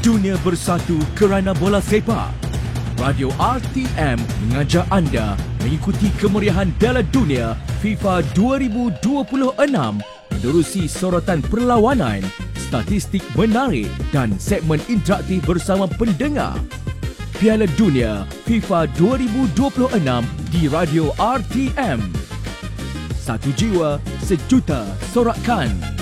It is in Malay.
Dunia bersatu kerana bola sepak. Radio RTM mengajak anda mengikuti kemeriahan Piala Dunia FIFA 2026 menerusi sorotan perlawanan, statistik menarik dan segmen interaktif bersama pendengar. Piala Dunia FIFA 2026 di Radio RTM. Satu jiwa, sejuta sorakan.